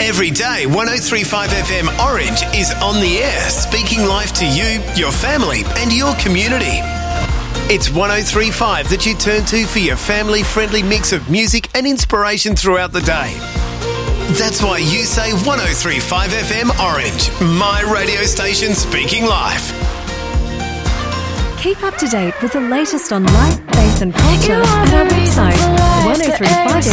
Every day, 103.5 FM Orange is on the air, speaking life to you, your family and your community. It's 103.5 that you turn to for your family-friendly mix of music and inspiration throughout the day. That's why you say 103.5 FM Orange, my radio station speaking life. Keep up to date with the latest on life, faith and culture at our website, 1035